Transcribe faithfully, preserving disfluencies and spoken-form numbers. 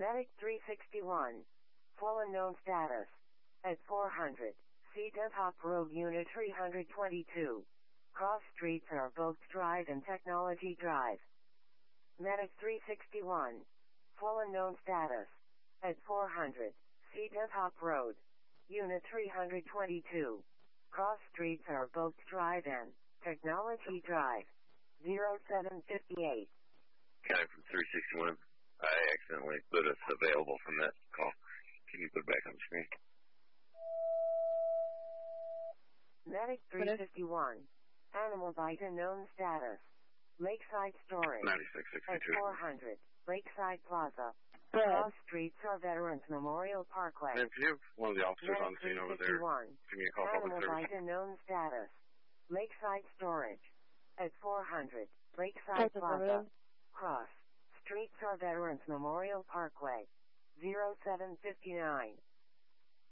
Medic three sixty-one. Full unknown status. At four hundred. C. Devhop Road Unit three twenty-two. Cross streets are Boat Drive and Technology Drive. Medic three sixty-one. Full unknown status. At four hundred. C. Devhop Road. Unit three twenty-two. Cross streets are Boat Drive and Technology Drive. zero seven fifty-eight. County from three sixty-one. I accidentally put us available from that call. Can you put it back on the screen? Medic three fifty-one. Animal bite unknown status. Lakeside Storage. ninety-six sixty-two. At four hundred. Lakeside Plaza. Good. Cross streets are Veterans Memorial Parkway. And if you have one of the officers on scene over there, give me a call, public Animal service. bite unknown status. Lakeside Storage. At four hundred. Lakeside Plaza. Cross streets are Veterans Memorial Parkway. zero seven fifty-nine.